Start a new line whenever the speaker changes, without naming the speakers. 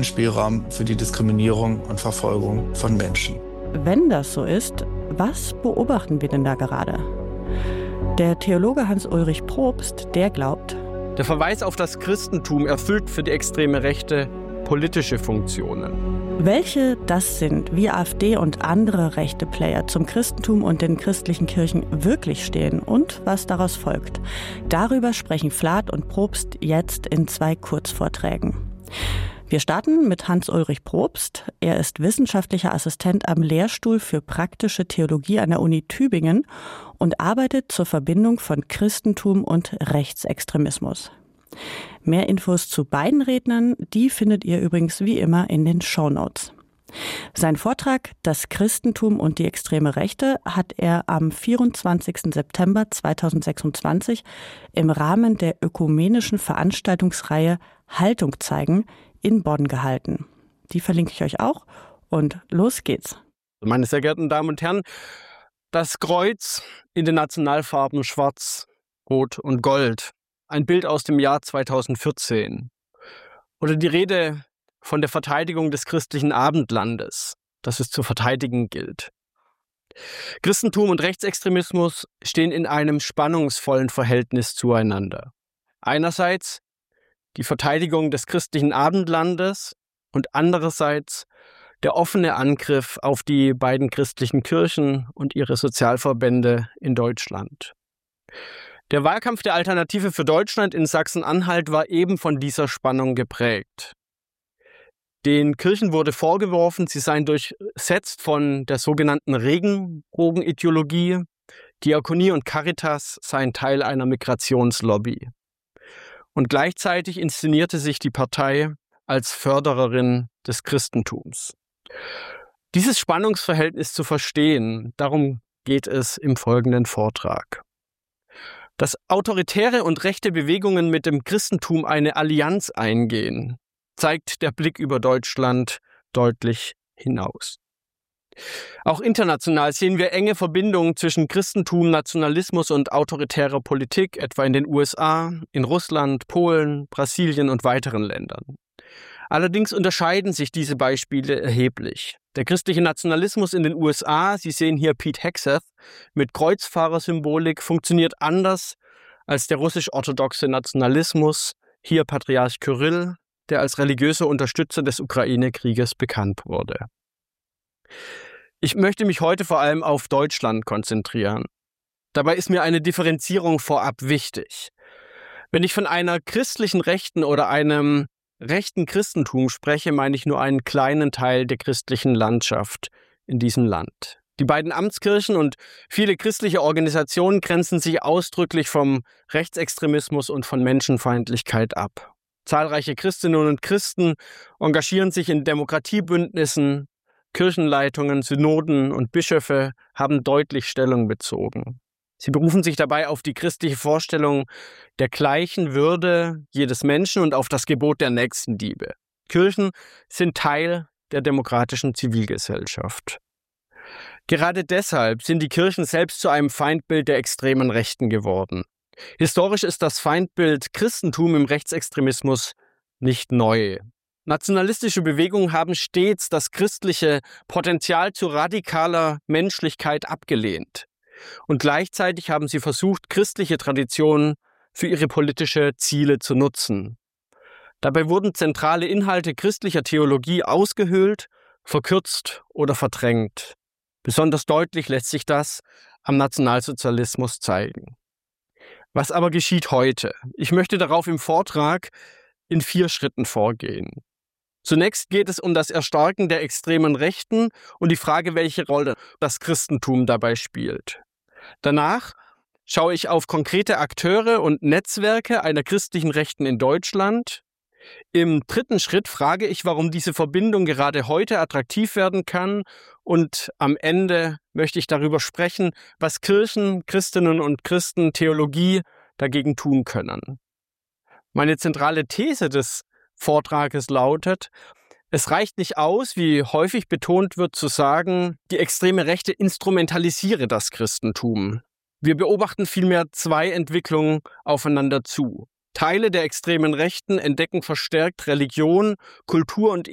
keinen Spielraum für die Diskriminierung und Verfolgung von Menschen.
Wenn das so ist, was beobachten wir denn da gerade? Der Theologe Hans-Ulrich Probst, der glaubt:
Der Verweis auf das Christentum erfüllt für die extreme Rechte politische Funktionen.
Welche das sind, wie AfD und andere rechte Player zum Christentum und den christlichen Kirchen wirklich stehen und was daraus folgt. Darüber sprechen Flath und Probst jetzt in 2 Kurzvorträgen. Wir starten mit Hans-Ulrich Probst. Er ist wissenschaftlicher Assistent am Lehrstuhl für praktische Theologie an der Uni Tübingen und arbeitet zur Verbindung von Christentum und Rechtsextremismus. Mehr Infos zu beiden Rednern, die findet ihr übrigens wie immer in den Shownotes. Sein Vortrag »Das Christentum und die extreme Rechte« hat er am 24. September 2026 im Rahmen der ökumenischen Veranstaltungsreihe Haltung zeigen in Bonn gehalten. Die verlinke ich euch auch und los geht's.
Meine sehr geehrten Damen und Herren, das Kreuz in den Nationalfarben Schwarz, Rot und Gold. Ein Bild aus dem Jahr 2014. Oder die Rede von der Verteidigung des christlichen Abendlandes, das es zu verteidigen gilt. Christentum und Rechtsextremismus stehen in einem spannungsvollen Verhältnis zueinander. Einerseits die Verteidigung des christlichen Abendlandes und andererseits der offene Angriff auf die beiden christlichen Kirchen und ihre Sozialverbände in Deutschland. Der Wahlkampf der Alternative für Deutschland in Sachsen-Anhalt war eben von dieser Spannung geprägt. Den Kirchen wurde vorgeworfen, sie seien durchsetzt von der sogenannten Regenbogenideologie. Diakonie und Caritas seien Teil einer Migrationslobby. Und gleichzeitig inszenierte sich die Partei als Fördererin des Christentums. Dieses Spannungsverhältnis zu verstehen, darum geht es im folgenden Vortrag. Dass autoritäre und rechte Bewegungen mit dem Christentum eine Allianz eingehen, zeigt der Blick über Deutschland deutlich hinaus. Auch international sehen wir enge Verbindungen zwischen Christentum, Nationalismus und autoritärer Politik, etwa in den USA, in Russland, Polen, Brasilien und weiteren Ländern. Allerdings unterscheiden sich diese Beispiele erheblich. Der christliche Nationalismus in den USA, Sie sehen hier Pete Hegseth, mit Kreuzfahrersymbolik funktioniert anders als der russisch-orthodoxe Nationalismus, hier Patriarch Kyrill, der als religiöser Unterstützer des Ukraine-Krieges bekannt wurde. Ich möchte mich heute vor allem auf Deutschland konzentrieren. Dabei ist mir eine Differenzierung vorab wichtig. Wenn ich von einer christlichen Rechten oder einem rechten Christentum spreche, meine ich nur einen kleinen Teil der christlichen Landschaft in diesem Land. Die beiden Amtskirchen und viele christliche Organisationen grenzen sich ausdrücklich vom Rechtsextremismus und von Menschenfeindlichkeit ab. Zahlreiche Christinnen und Christen engagieren sich in Demokratiebündnissen, Kirchenleitungen, Synoden und Bischöfe haben deutlich Stellung bezogen. Sie berufen sich dabei auf die christliche Vorstellung der gleichen Würde jedes Menschen und auf das Gebot der Nächstenliebe. Kirchen sind Teil der demokratischen Zivilgesellschaft. Gerade deshalb sind die Kirchen selbst zu einem Feindbild der extremen Rechten geworden. Historisch ist das Feindbild Christentum im Rechtsextremismus nicht neu. Nationalistische Bewegungen haben stets das christliche Potenzial zu radikaler Menschlichkeit abgelehnt. Und gleichzeitig haben sie versucht, christliche Traditionen für ihre politische Ziele zu nutzen. Dabei wurden zentrale Inhalte christlicher Theologie ausgehöhlt, verkürzt oder verdrängt. Besonders deutlich lässt sich das am Nationalsozialismus zeigen. Was aber geschieht heute? Ich möchte darauf im Vortrag in 4 Schritten vorgehen. Zunächst geht es um das Erstarken der extremen Rechten und die Frage, welche Rolle das Christentum dabei spielt. Danach schaue ich auf konkrete Akteure und Netzwerke einer christlichen Rechten in Deutschland. Im 3. Schritt frage ich, warum diese Verbindung gerade heute attraktiv werden kann. Und am Ende möchte ich darüber sprechen, was Kirchen, Christinnen und Christen, Theologie dagegen tun können. Meine zentrale These des Vortrages lautet: Es reicht nicht aus, wie häufig betont wird, zu sagen, die extreme Rechte instrumentalisiere das Christentum. Wir beobachten vielmehr 2 Entwicklungen aufeinander zu. Teile der extremen Rechten entdecken verstärkt Religion, Kultur und